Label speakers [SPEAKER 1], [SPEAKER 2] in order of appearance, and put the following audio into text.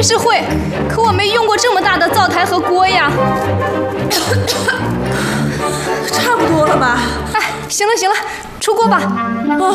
[SPEAKER 1] 定是会，可我没用过这么大的灶台和锅呀。
[SPEAKER 2] 差不多了吧？
[SPEAKER 1] 哎，行了，出锅吧。